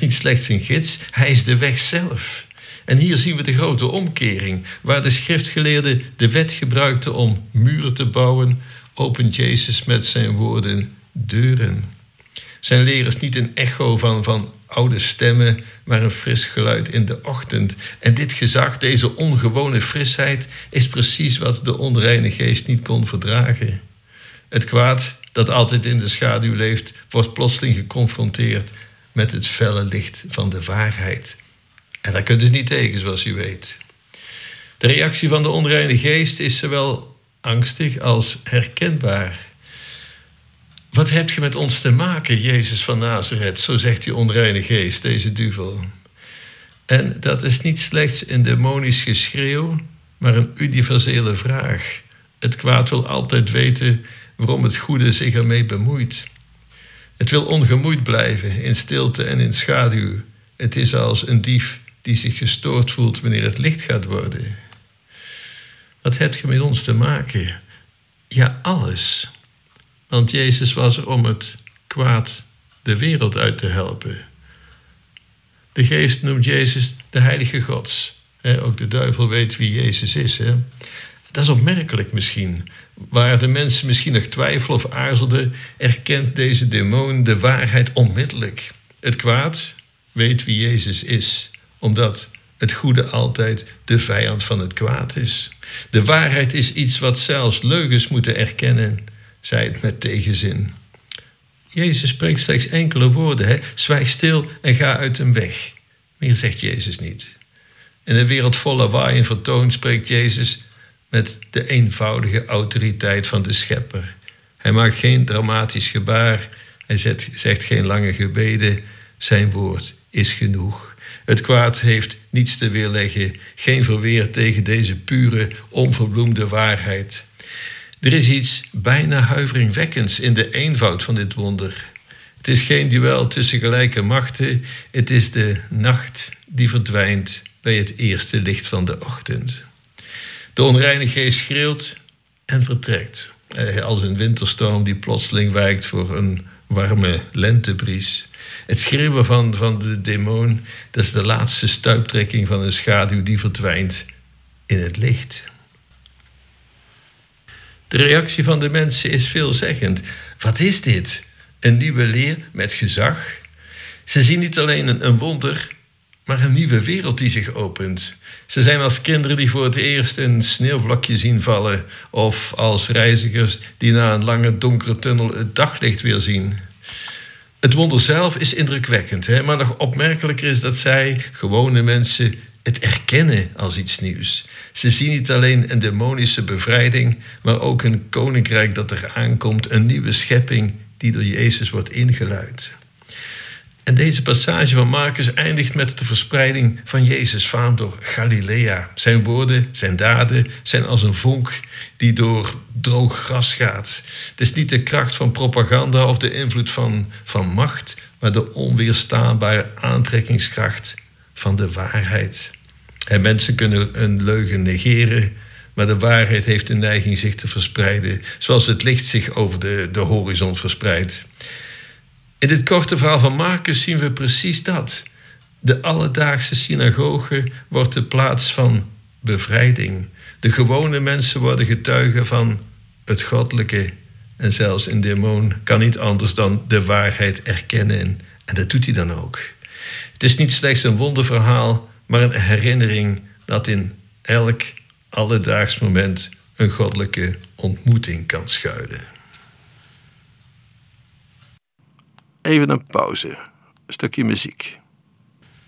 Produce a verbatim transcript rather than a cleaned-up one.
niet slechts een gids, hij is de weg zelf. En hier zien we de grote omkering. Waar de schriftgeleerden de wet gebruikten om muren te bouwen, opent Jezus met zijn woorden deuren. Zijn leer is niet een echo van, van oude stemmen, maar een fris geluid in de ochtend. En dit gezag, deze ongewone frisheid, is precies wat de onreine geest niet kon verdragen. Het kwaad dat altijd in de schaduw leeft, wordt plotseling geconfronteerd met het felle licht van de waarheid. En daar kunt u dus niet tegen, zoals u weet. De reactie van de onreine geest is zowel angstig als herkenbaar. Wat hebt je met ons te maken, Jezus van Nazareth? Zo zegt die onreine geest, deze duivel. En dat is niet slechts een demonisch geschreeuw, maar een universele vraag. Het kwaad wil altijd weten waarom het goede zich ermee bemoeit. Het wil ongemoeid blijven, in stilte en in schaduw. Het is als een dief die zich gestoord voelt wanneer het licht gaat worden. Wat heb je met ons te maken? Ja, alles. Want Jezus was er om het kwaad de wereld uit te helpen. De geest noemt Jezus de heilige gods. Ook de duivel weet wie Jezus is. Dat is opmerkelijk misschien. Waar de mensen misschien nog twijfelen of aarzelden, erkent deze demon de waarheid onmiddellijk. Het kwaad weet wie Jezus is, omdat het goede altijd de vijand van het kwaad is. De waarheid is iets wat zelfs leugens moeten erkennen, zei het met tegenzin. Jezus spreekt slechts enkele woorden. Hè? Zwijg stil en ga uit hem weg. Meer zegt Jezus niet. In een wereld vol lawaai en vertoon spreekt Jezus met de eenvoudige autoriteit van de schepper. Hij maakt geen dramatisch gebaar. Hij zet, zegt geen lange gebeden. Zijn woord is genoeg. Het kwaad heeft niets te weerleggen. Geen verweer tegen deze pure, onverbloemde waarheid. Er is iets bijna huiveringwekkends in de eenvoud van dit wonder. Het is geen duel tussen gelijke machten. Het is de nacht die verdwijnt bij het eerste licht van de ochtend. De onreine geest schreeuwt en vertrekt. Als een winterstorm die plotseling wijkt voor een warme lentebries. Het schreeuwen van, van de demon, dat is de laatste stuiptrekking van een schaduw die verdwijnt in het licht. De reactie van de mensen is veelzeggend. Wat is dit? Een nieuwe leer met gezag? Ze zien niet alleen een, een wonder, maar een nieuwe wereld die zich opent. Ze zijn als kinderen die voor het eerst een sneeuwvlokje zien vallen, of als reizigers die na een lange donkere tunnel het daglicht weer zien. Het wonder zelf is indrukwekkend, hè? Maar nog opmerkelijker is dat zij, gewone mensen, het erkennen als iets nieuws. Ze zien niet alleen een demonische bevrijding, maar ook een koninkrijk dat er aankomt, een nieuwe schepping die door Jezus wordt ingeluid. En deze passage van Marcus eindigt met de verspreiding van Jezus' faam door Galilea. Zijn woorden, zijn daden zijn als een vonk die door droog gras gaat. Het is niet de kracht van propaganda of de invloed van, van macht, maar de onweerstaanbare aantrekkingskracht van de waarheid. En mensen kunnen een leugen negeren, maar de waarheid heeft de neiging zich te verspreiden, zoals het licht zich over de, de horizon verspreidt. In dit korte verhaal van Marcus zien we precies dat. De alledaagse synagoge wordt de plaats van bevrijding. De gewone mensen worden getuigen van het goddelijke. En zelfs een demon kan niet anders dan de waarheid erkennen. En dat doet hij dan ook. Het is niet slechts een wonderverhaal, maar een herinnering dat in elk alledaags moment een goddelijke ontmoeting kan schuilen. Even een pauze, een stukje muziek.